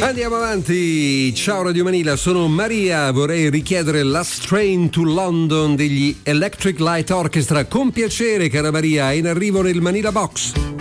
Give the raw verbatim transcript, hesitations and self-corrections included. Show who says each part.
Speaker 1: Andiamo avanti. Ciao Radio Manila, sono Maria. Vorrei richiedere Last Train to London degli Electric Light Orchestra. Con piacere, cara Maria, in arrivo nel Manila Box.